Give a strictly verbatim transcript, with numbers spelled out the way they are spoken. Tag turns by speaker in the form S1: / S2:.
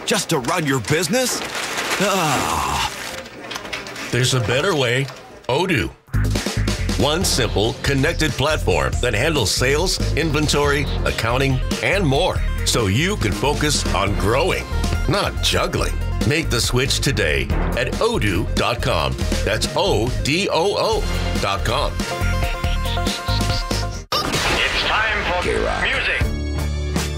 S1: just to run your business? Ah.
S2: There's a better way. Odoo. One simple, connected platform that handles sales, inventory, accounting, and more. So you can focus on growing, not juggling. Make the switch today at odoo dot com. That's O D O O dot com.
S3: It's time for
S1: K-Rock.
S3: music.